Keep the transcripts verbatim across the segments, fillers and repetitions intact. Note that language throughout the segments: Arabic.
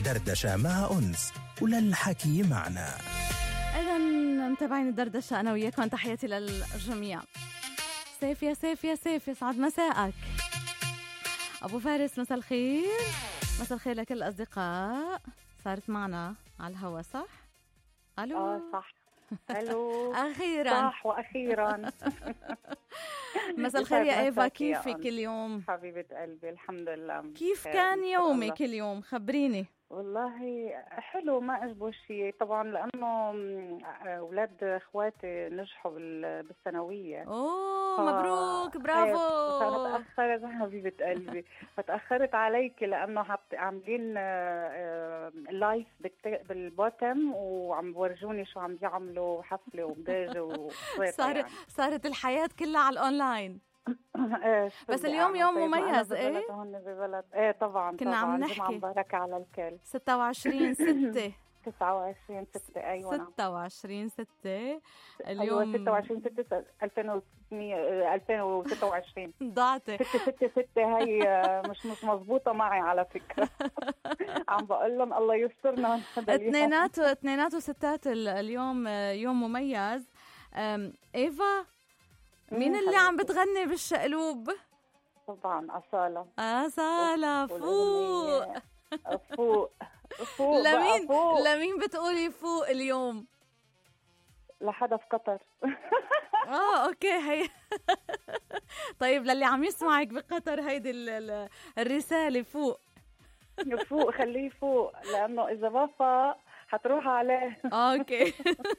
دردشة مع أنس وللحكي معنا. إذا متابعين الدردشة أنا وياكم، تحياتي للجميع. سيف يا سيف يا سيف، يسعد مساءك. أبو فارس مساء الخير. مساء الخير لكل الأصدقاء. صارت معنا على الهوا صح؟ ألو. آه صح. ألو. أخيرا. صح وأخيرا. مساء الخير يا إيفا، كيفك اليوم؟ حبيبة قلبي الحمد لله. كيف كان يومك اليوم؟ خبريني. والله حلو، ما أجبه شيء طبعا لأنه أولاد إخواتي نجحوا بالثانوية. أوه ف... مبروك برافو. فتأخرت حبيبة قلبي فتأخرت عليك لأنه عاملين لايف بالبوتم وعم بورجوني شو عم بيعملوا حفلة ومداجة صار يعني. صارت الحياة كلها على الأونلاين. بس اليوم يعني يوم طيب مميز. ايه ببلد ايه طبعا كنا طبعا عم نحكي جمعة مباركة على الكل. ستة وعشرين ستة تسعة وعشرين ستة أيوة ستة وعشرين ستة اليوم. أيوة ستة وعشرين ستة ألفين وستة وعشرين. ضعتي ستة ستة ستة هي مش مش مزبوطة معي على فكرة. عم بقول لهم الله يسترنا. اثنينات اثنينات وستات اليوم يوم مميز. إيفا مين اللي عم بتغني بالشقلوب؟ طبعا أصالة. أصالة فوق فوق فوق لمين فوق. لمين بتقولي فوق اليوم؟ لحدا في قطر. اه اوكي هي. طيب للي عم يسمعك بقطر هيدي الرسالة فوق. فوق خليه فوق لأنه إذا ما فاق حتروح عليه. اوكي.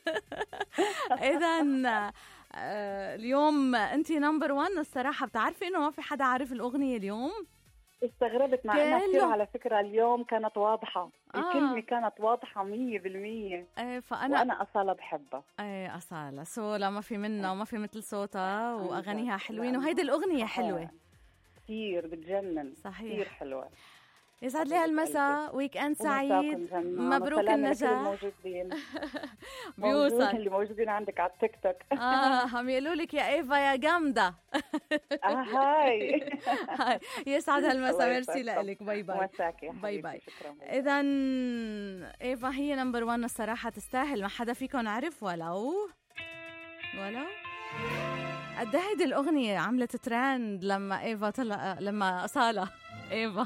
اذا اليوم انتي نمبر وان الصراحة. بتعرفي انه ما في حدا عارف الأغنية اليوم؟ استغربت مع انها كثير على فكرة اليوم كانت واضحة. آه. الكلمة كانت واضحة مية بالمية. ايه فأنا وأنا أصالة بحبها. ايه أصالة سولا ما في منها وما في مثل صوتها وأغانيها حلوين وهيدي الأغنية حلوة كثير بتجنن. صحيح كثير حلوة. يسعد لي المساء، ويك اند سعيد، مبروك النجاح. الموجودين بيوصل اللي موجودين عندك على التيك توك. اه هم يقولوا لك يا ايفا يا جامده. اه هاي. هاي يسعد هالمساء. ميرسي لك. باي باي. باي باي. اذا ايفا هي نمبر وان الصراحه، تستاهل. ما حدا فيكم عرف ولو ولو قد هيدي الاغنيه عملت ترند لما ايفا طلع، لما أصالة ايفا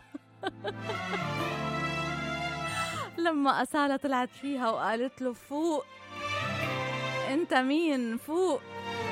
لما أصالة طلعت فيها وقالت له فوق انت مين فوق.